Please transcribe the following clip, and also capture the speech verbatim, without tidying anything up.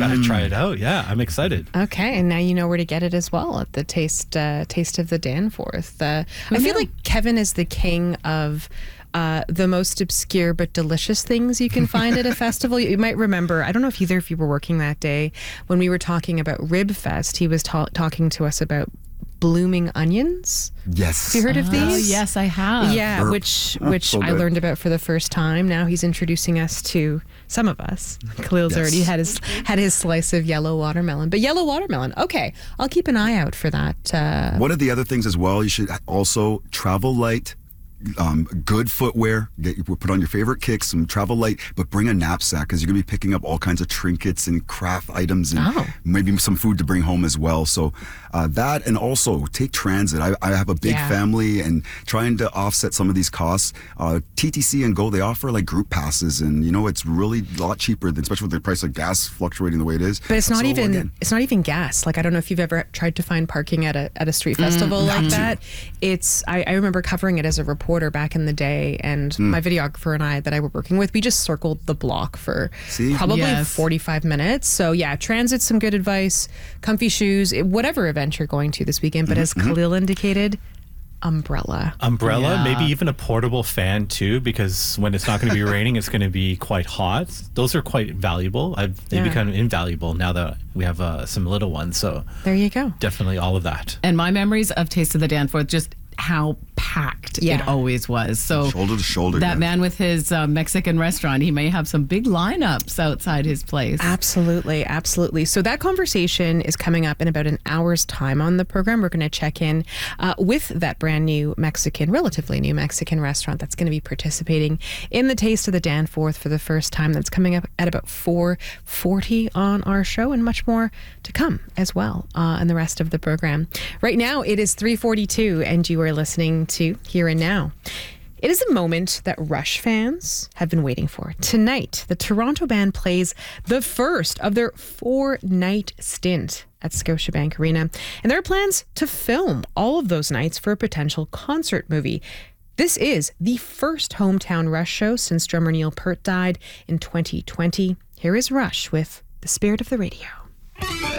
got to try it out. Yeah, I'm excited. Okay, and now you know where to get it as well at the Taste uh, Taste of the Danforth. Uh, I feel like Kevin is the king of uh, the most obscure but delicious things you can find at a festival. You might remember, I don't know if either of you were working that day, when we were talking about Rib Fest, he was ta- talking to us about blooming onions. Yes. Have you heard of Oh, these? yes, I have. Yeah, Burp. which Oh, which so I good. learned about for the first time. Now he's introducing us to some of us. Khalil's Yes. already had his had his slice of yellow watermelon. But yellow watermelon, okay, I'll keep an eye out for that. Uh, One of the other things as well, you should also travel light. Um, good footwear. Get, put on your favorite kicks, some travel light, but bring a knapsack because you're gonna be picking up all kinds of trinkets and craft items, and Oh. maybe some food to bring home as well. So uh, that, and also take transit. I, I have a big Yeah. family, and trying to offset some of these costs. Uh, T T C and Go, they offer like group passes, and you know it's really a lot cheaper than, especially with the price of gas fluctuating the way it is. but it's not So, even again, it's not even gas. Like I don't know if you've ever tried to find parking at a at a street festival like that. It's I, I remember covering it as a reporter back in the day, and my videographer and I that I were working with, we just circled the block for See? probably Yes. forty-five minutes. So yeah, transit's some good advice. Comfy shoes, it- whatever event you're going to this weekend. But as Khalil indicated, umbrella. Umbrella, Yeah. maybe even a portable fan too, because when it's not going to be raining, it's going to be quite hot. Those are quite valuable. I've, they Yeah. become invaluable now that we have uh, some little ones. So There you go. definitely all of that. And my memories of Taste of the Danforth, just how packed Yeah. it always was. So shoulder to shoulder. that yeah. man with his uh, Mexican restaurant, he may have some big lineups outside his place. Absolutely, absolutely. So that conversation is coming up in about an hour's time on the program. We're going to check in uh, with that brand new Mexican, relatively new Mexican restaurant that's going to be participating in the Taste of the Danforth for the first time. That's coming up at about four forty on our show, and much more to come as well uh, in the rest of the program. Right now, it is three forty-two, and you are listening to Here and Now. It is a moment that Rush fans have been waiting for. Tonight, the Toronto band plays the first of their four-night stint at Scotiabank Arena, and there are plans to film all of those nights for a potential concert movie. This is the first hometown Rush show since drummer Neil Peart died in twenty twenty. Here is Rush with The Spirit of the Radio.